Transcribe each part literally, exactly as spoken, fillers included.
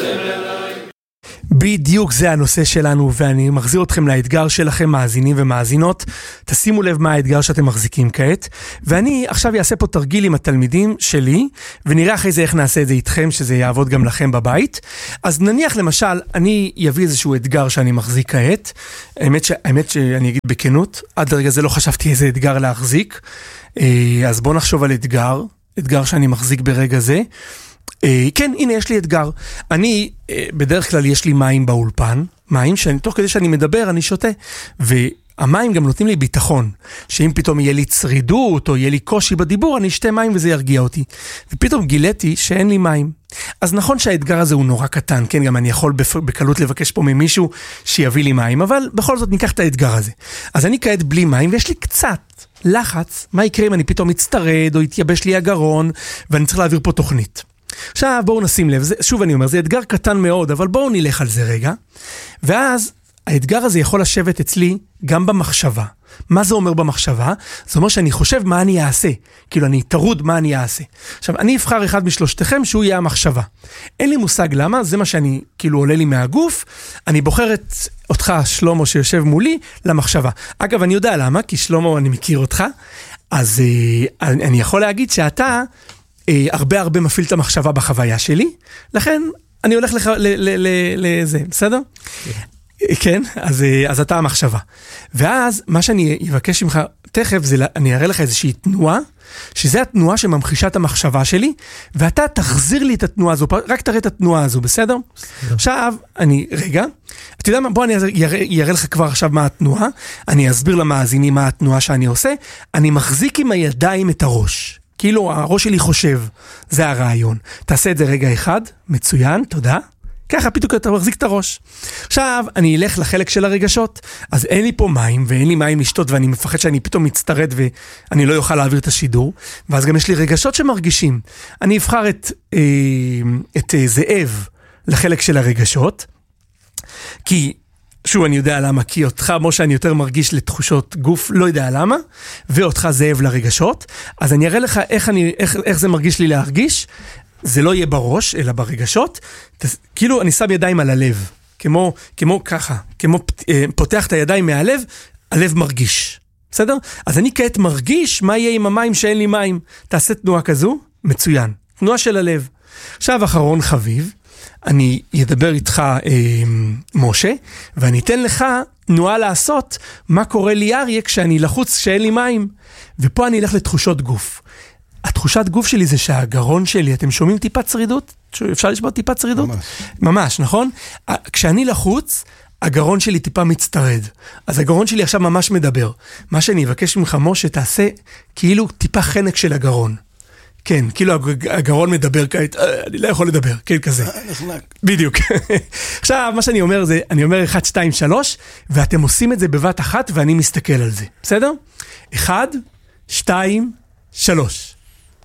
בדיוק זה הנושא שלנו, ואני מחזיר אתכם לאתגר שלכם, מאזינים ומאזינות. תשימו לב מה האתגר שאתם מחזיקים כעת, ואני עכשיו אעשה פה תרגיל עם התלמידים שלי, ונראה אחרי זה איך נעשה את זה איתכם, שזה יעבוד גם לכם בבית. אז נניח למשל, אני אביא איזשהו אתגר שאני מחזיק כעת, האמת, ש... האמת שאני אגיד בכנות, עד לרגע זה לא חשבתי איזה אתגר להחזיק, אז בואו נחשוב על אתגר, אתגר שאני מחזיק ברגע זה. כן, הנה יש לי אתגר. אני, בדרך כלל יש לי מים באולפן, מים שאני, תוך כדי שאני מדבר, אני שותה. והמים גם נותנים לי ביטחון, שאם פתאום יהיה לי צרידות, או יהיה לי קושי בדיבור, אני אשתה מים וזה ירגיע אותי. ופתאום גיליתי שאין לי מים. אז נכון שהאתגר הזה הוא נורא קטן, כן, גם אני יכול בקלות לבקש פה ממישהו שיביא לי מים, אבל בכל זאת ניקח את האתגר הזה. אז אני כעת בלי מים, ויש לי קצת לחץ. מה יקרה אם אני פתאום מצטרד, או יתייבש לי הגרון, ואני צריך להעביר פה תוכנית. עכשיו בואו נשים לב, זה, שוב אני אומר, זה אתגר קטן מאוד, אבל בואו נלך על זה רגע, ואז האתגר הזה יכול לשבת אצלי גם במחשבה. מה זה אומר במחשבה? זה אומר שאני חושב מה אני אעשה, כאילו אני תרוד מה אני אעשה. עכשיו אני אבחר אחד משלושתכם שהוא יהיה המחשבה. אין לי מושג למה, זה מה שאני כאילו עולה לי מהגוף, אני בוחר את אותך שלמה שיושב מולי למחשבה. אגב אני יודע למה, כי שלמה אני מכיר אותך, אז אה, אני, אני יכול להגיד שאתה הרבה הרבה מפעיל את המחשבה בחוויה שלי, לכן אני הולך לך לזה, בסדר? כן, אז, אז אתה המחשבה. ואז מה שאני אבקש ממך תכף, זה, אני אראה לך איזושהי תנועה, שזה התנועה שממחישה את המחשבה שלי, ואתה תחזיר לי את התנועה הזו, רק תראה את התנועה הזו, בסדר? עכשיו, אני, רגע, אתה יודע מה, בוא אני אראה לך כבר עכשיו מה התנועה, אני אסביר למאזינים מה התנועה שאני עושה, אני מחזיק עם הידיים את הראש. כאילו הראש שלי חושב, זה הרעיון. תעשה את זה רגע אחד, מצוין, תודה. ככה פתאום אתה מחזיק את הראש. עכשיו אני אלך לחלק של הרגשות, אז אין לי פה מים, ואין לי מים לשתות, ואני מפחד שאני פתאום מצטרד, ואני לא יוכל להעביר את השידור, ואז גם יש לי רגשות שמרגישים. אני אבחר את, אה, את אה, זאב לחלק של הרגשות, כי שוב, אני יודע למה, כי אותך, משה, אני יותר מרגיש לתחושות גוף, לא יודע למה, ואותך זאב לרגשות, אז אני אראה לך איך, אני, איך, איך זה מרגיש לי להרגיש, זה לא יהיה בראש, אלא ברגשות, תס, כאילו אני שם ידיים על הלב, כמו, כמו ככה, כמו פותח את הידיים מהלב, הלב מרגיש, בסדר? אז אני כעת מרגיש מה יהיה עם המים שאין לי מים, תעשה תנועה כזו, מצוין, תנועה של הלב. עכשיו אחרון חביב, אני אדבר איתך, אה, משה, ואני אתן לך תנועה לעשות מה קורה לי אריה כשאני לחוץ, כשאין לי מים. ופה אני אלך לתחושות גוף. התחושת גוף שלי זה שהגרון שלי, אתם שומעים טיפת צרידות? אפשר לשמוע טיפת צרידות? ממש. ממש, נכון? כשאני לחוץ, הגרון שלי טיפה מצטרד. אז הגרון שלי עכשיו ממש מדבר. מה שאני אבקש ממך, משה, תעשה כאילו טיפה חנק של הגרון. כן, כאילו הגרון מדבר כעת, אני לא יכול לדבר, כן, כזה. בדיוק. עכשיו, מה שאני אומר זה, אני אומר אחד, שתיים, שלוש, ואתם עושים את זה בבת אחת, ואני מסתכל על זה. בסדר? אחד, שתיים, שלוש.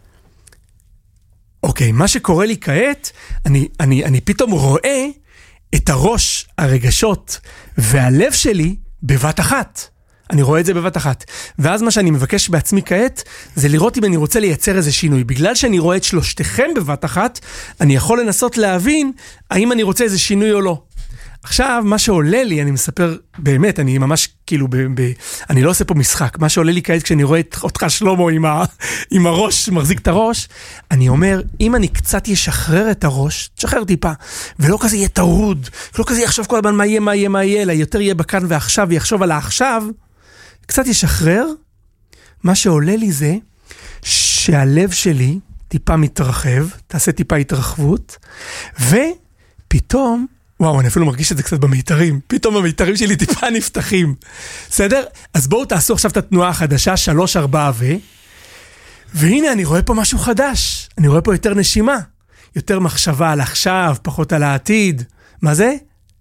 אוקיי, מה שקורה לי כעת, אני, אני, אני פתאום רואה את הראש, הרגשות, והלב שלי בבת אחת. אני רואה את זה בבת אחת. ואז מה שאני מבקש בעצמי כעת, זה לראות אם אני רוצה לייצר איזה שינוי. בגלל שאני רואה את שלושתכם בבת אחת, אני יכול לנסות להבין האם אני רוצה איזה שינוי או לא. עכשיו, מה שעולה לי, אני מספר, באמת, אני ממש כאילו, ב, ב, אני לא עושה פה משחק. מה שעולה לי כעת כשאני רואה אותך שלמה עם, ה, עם הראש, מחזיק את הראש, אני אומר, אם אני קצת ישחרר את הראש, תשחרר טיפה, ולא כזה יהיה תרוד, לא כזה יחשוב כל הזמן מה יהיה, מה יהיה, מה יהיה, אלא יותר יהיה בכאן ועכשיו, ויחשוב על העכשיו, קצת ישחרר, מה שעולה לי זה שהלב שלי טיפה מתרחב, תעשה טיפה התרחבות, ופתאום, וואו, אני אפילו מרגיש את זה קצת במיתרים, פתאום המיתרים שלי טיפה נפתחים, בסדר? אז בואו תעשו עכשיו את התנועה החדשה, שלוש, ארבע ו... והנה אני רואה פה משהו חדש, אני רואה פה יותר נשימה, יותר מחשבה על עכשיו, פחות על העתיד, מה זה?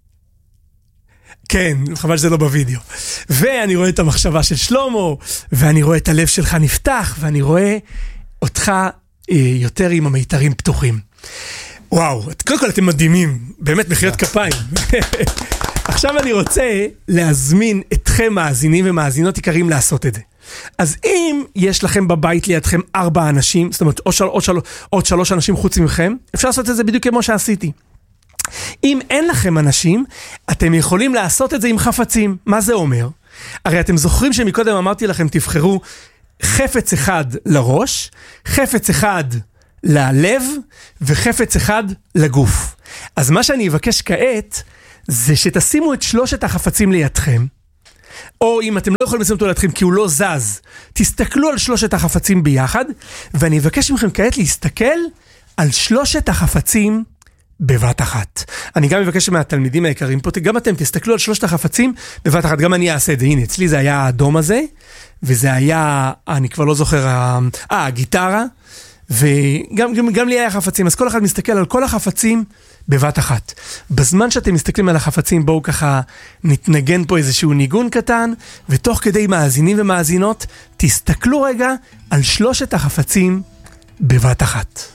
כן, חבל שזה לא בווידאו. ואני רואה את המחשבה של שלמה, ואני רואה את הלב שלך נפתח, ואני רואה אותך אה, יותר עם המיתרים פתוחים. וואו, קודם כל אתם מדהימים, באמת מחיאות כפיים. עכשיו אני רוצה להזמין אתכם מאזינים ומאזינות יקרים לעשות את זה. אז אם יש לכם בבית לידכם ארבע אנשים, זאת אומרת עוד, של, עוד, של, עוד שלוש אנשים חוץ ממכם, אפשר לעשות את זה בדיוק כמו שעשיתי. אם אין לכם אנשים, אתם יכולים לעשות את זה עם חפצים. מה זה אומר? הרי אתם זוכרים שמקודם אמרתי לכם, תבחרו חפץ אחד לראש, חפץ אחד ללב, וחפץ אחד לגוף. אז מה שאני אבקש כעת, זה שתשימו את שלושת החפצים לידכם, או אם אתם לא יכולים לשים אותו לידכם כי הוא לא זז, תסתכלו על שלושת החפצים ביחד, ואני אבקש מכם כעת להסתכל על שלושת החפצים בבת אחת. אני גם מבקש מהתלמידים היקרים פה, גם אתם תסתכלו על שלושת החפצים בבת אחת, גם אני אעשה את זה. הנה, אצלי זה היה האדום הזה, וזה היה, אני כבר לא זוכר, אה, הגיטרה, וגם גם, גם לי היה חפצים, אז כל אחד מסתכל על כל החפצים בבת אחת. בזמן שאתם מסתכלים על החפצים, בואו ככה נתנגן פה איזשהו ניגון קטן, ותוך כדי מאזינים ומאזינות, תסתכלו רגע על שלושת החפצים בבת אחת.